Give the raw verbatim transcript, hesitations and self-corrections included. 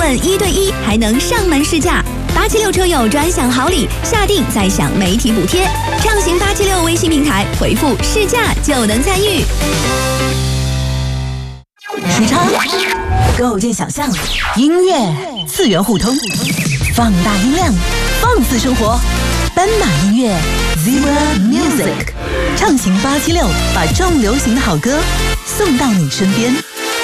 问一对一，还能上门试驾。八七六车友专享好礼，下定再享媒体补贴。畅行八七六微信平台回复试驾就能参与。 时差构建想象，音乐次元互通，放大音量，放肆生活。斑马音乐 Zebra Music 畅行八七六，把重流行的好歌送到你身边。